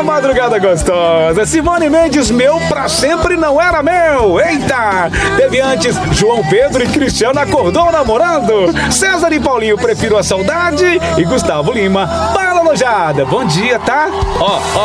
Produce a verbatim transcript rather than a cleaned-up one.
madrugada gostosa. Simone Mendes, meu pra sempre não era meu. Eita! Teve antes João Pedro e Cristiano acordou namorando. César e Paulinho, prefiro a saudade. E Gustavo Lima, bala alojada. Bom dia, tá? Ó, ó.